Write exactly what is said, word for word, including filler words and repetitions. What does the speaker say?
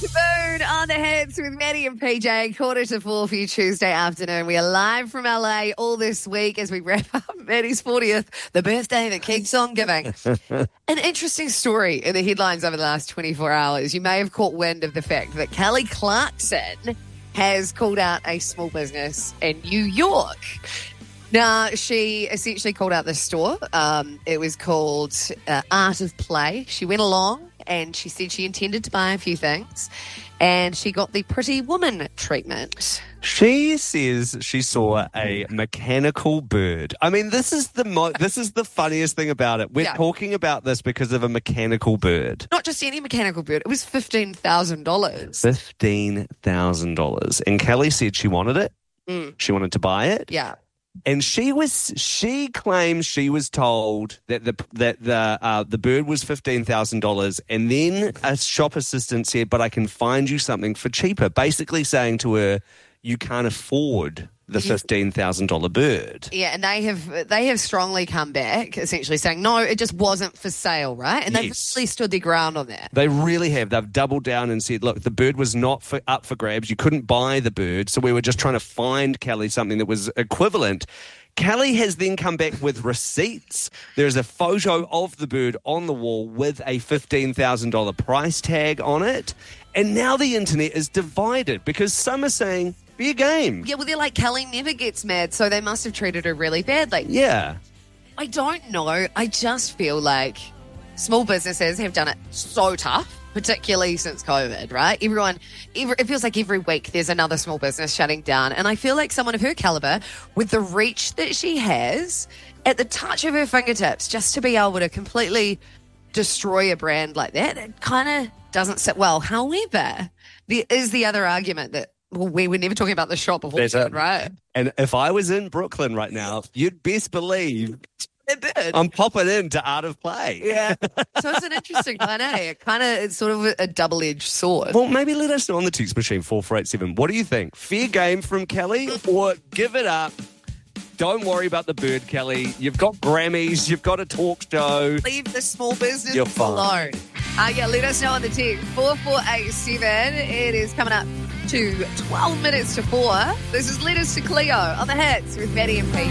Moon on the hits with Maddie and P J, quarter to four for you Tuesday afternoon. We are live from L A all this week as we wrap up Maddie's fortieth, the birthday that keeps on giving. An interesting story in the headlines over the last twenty-four hours. You may have caught wind of the fact that Kelly Clarkson has called out a small business in New York. Now, she essentially called out this store. Um, it was called uh, Art of Play. She went along and she said she intended to buy a few things, and she got the Pretty Woman treatment. She says she saw a mechanical bird. I mean, this is the mo- this is the funniest thing about it. We're Yeah. talking about this because of a mechanical bird. Not just any mechanical bird. It was fifteen thousand dollars. fifteen thousand dollars. And Kelly said she wanted it. Mm. She wanted to buy it. Yeah. And she was, she claims she was told that the that the uh, the bird was fifteen thousand dollars, and then a shop assistant said, "But I can find you something for cheaper." Basically saying to her, "You can't afford the fifteen thousand dollar bird." Yeah, and they have they have strongly come back, essentially saying, no, it just wasn't for sale, right? And they've Yes. really stood their ground on that. They really have. They've doubled down and said, "Look, the bird was not for, up for grabs. You couldn't buy the bird, so we were just trying to find Kelly something that was equivalent." Kelly has then come back with receipts. There's a photo of the bird on the wall with a fifteen thousand dollars price tag on it. And now the internet is divided because some are saying, be a game. Yeah, well, they're like, Kelly never gets mad, so they must have treated her really badly. Yeah. I don't know. I just feel like small businesses have done it so tough, particularly since COVID, right? Everyone, every, it feels like every week there's another small business shutting down. And I feel like someone of her caliber, with the reach that she has, at the touch of her fingertips, just to be able to completely destroy a brand like that, it kind of doesn't sit well. However, there is the other argument that, well, we were never talking about the shop of There's Auckland, a- right? And if I was in Brooklyn right now, you'd best believe It did. I'm popping into Art of Play. Yeah. So it's an interesting one, eh? It kind of, it's sort of a, a double-edged sword. Well, maybe let us know on the text machine, four four eight seven. What do you think? Fair game from Kelly, or give it up? Don't worry about the bird, Kelly. You've got Grammys. You've got a talk show. Leave the small business You're fine. alone. Uh, yeah, let us know on the text. four four eight seven. It is coming up to twelve minutes to four. This is Letters to Cleo on the hits with Maddie and Pete.